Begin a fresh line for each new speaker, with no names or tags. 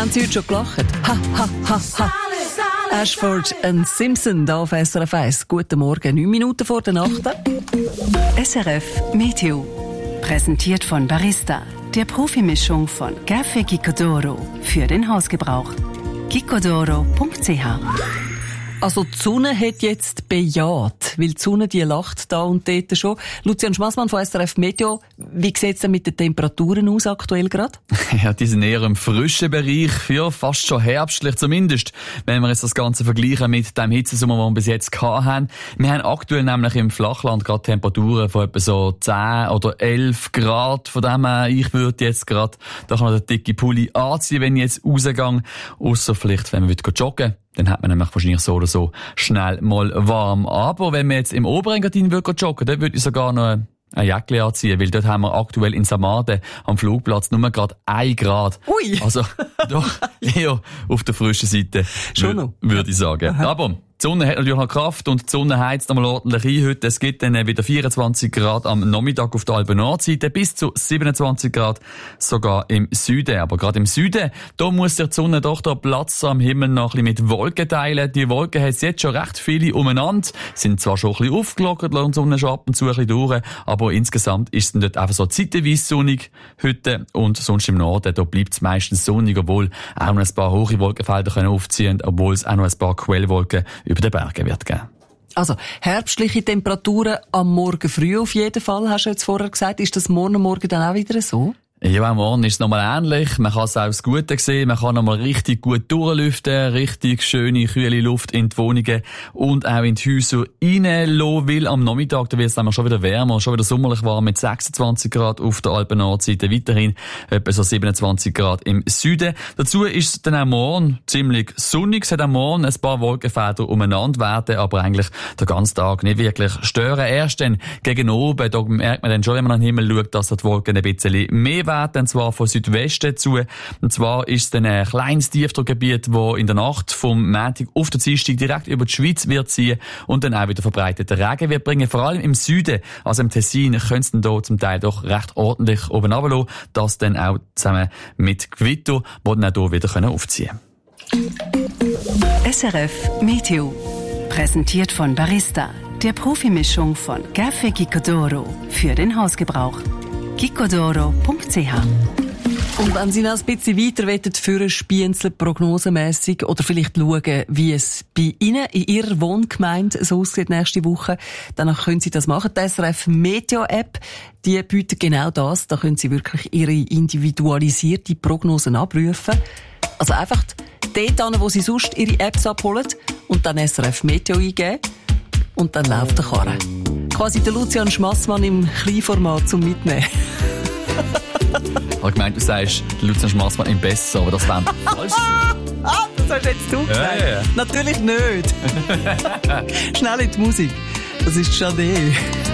Haben Sie heute schon gelacht? Ha, ha, ha, ha. Ashford und Simpson da auf SRF 1. Guten Morgen, 9 Minuten vor der Nacht.
SRF Meteo. Präsentiert von Barista, der Profimischung von Café Gicodoro für den Hausgebrauch. gicodoro.ch.
Also die Sonne hat jetzt bejaht, weil die Sonne die lacht da und dort schon. Lucian Schmassmann von SRF Meteo, wie sieht es denn mit den Temperaturen aus aktuell gerade?
Ja, die sind eher im frischen Bereich, ja, fast schon herbstlich zumindest, wenn wir jetzt das Ganze vergleichen mit dem Hitzesommer, den wir bis jetzt hatten. Wir haben aktuell nämlich im Flachland gerade Temperaturen von etwa so 10 oder 11 Grad. Von dem her, ich würde jetzt gerade da kann den dicke Pulli anziehen, wenn ich jetzt rausgehe. Ausser vielleicht, wenn man joggen will. Dann hat man nämlich wahrscheinlich so oder so schnell mal warm. Aber wenn man jetzt im Oberengadin joggen, dann würde ich sogar noch ein Jäckchen anziehen, weil dort haben wir aktuell in Samarde am Flugplatz nur gerade 1 Grad.
Ui!
Also doch eher auf der frischen Seite, würde ich sagen.
Aha.
Aber die Sonne hat natürlich noch Kraft und die Sonne heizt einmal ordentlich ein heute. Es gibt dann wieder 24 Grad am Nachmittag auf der Alpen-Nordseite, bis zu 27 Grad sogar im Süden. Aber gerade im Süden, da muss sich die Sonne doch da Platz am Himmel noch ein bisschen mit Wolken teilen. Die Wolken hat es jetzt schon recht viele umeinander, sind zwar schon ein bisschen aufgelockert, lassen die Sonne schon ab und zu ein bisschen durch, aber insgesamt ist es dann dort einfach so zeitweise sonnig heute und sonst im Norden, da bleibt es meistens sonnig, obwohl auch noch ein paar hohe Wolkenfelder können aufziehen, obwohl es auch noch ein paar Quellwolken über den Bergen wird geben.
Also, herbstliche Temperaturen am Morgen früh auf jeden Fall, hast du jetzt vorher gesagt. Ist das morgen dann auch wieder so?
Ja, am Morgen ist es nochmal ähnlich. Man kann es auch das Gute sehen. Man kann nochmal richtig gut durchlüften, richtig schöne, kühle Luft in die Wohnungen und auch in die Häuser reinlassen, weil am Nachmittag, da wird es nämlich schon wieder wärmer, schon wieder sommerlich warm mit 26 Grad auf der Alpen-Nordseite, weiterhin etwa so 27 Grad im Süden. Dazu ist es dann auch morgen ziemlich sonnig. Es hat auch morgen ein paar Wolkenfelder umeinander werden, aber eigentlich den ganzen Tag nicht wirklich stören. Erst dann gegen oben, da merkt man dann schon, wenn man an den Himmel schaut, dass die Wolken ein bisschen mehr werden, und zwar von Südwesten zu. Und zwar ist es dann ein kleines Tiefdruckgebiet, das in der Nacht vom Montag auf den Dienstag direkt über die Schweiz wird ziehen und dann auch wieder verbreiteten Regen wird bringen. Vor allem im Süden, also im Tessin, können es dann hier zum Teil doch recht ordentlich oben runterlassen. Das dann auch zusammen mit Gewitter, die dann auch hier wieder aufziehen können.
SRF Meteo. Präsentiert von Barista, der Profimischung von Café Gicodoro für den Hausgebrauch. gicodoro.ch.
Und wenn Sie noch ein bisschen weiter führen, spienzeln, prognosemässig oder vielleicht schauen, wie es bei Ihnen in Ihrer Wohngemeinde so aussieht nächste Woche, dann können Sie das machen. Die SRF Meteo App, die bietet genau das. Da können Sie wirklich Ihre individualisierte Prognosen abrufen. Also einfach dort an, wo Sie sonst Ihre Apps abholen und dann SRF Meteo eingeben und dann läuft der Karren. Quasi der Lucian Schmassmann im Kleinformat zum Mitnehmen.
Ich habe gemeint, du sagst, der Lucian Schmassmann im Besser, aber das wäre falsch.
Das hast jetzt du gesagt.
Ja.
Natürlich nicht. Schnell in die Musik. Das ist Chade.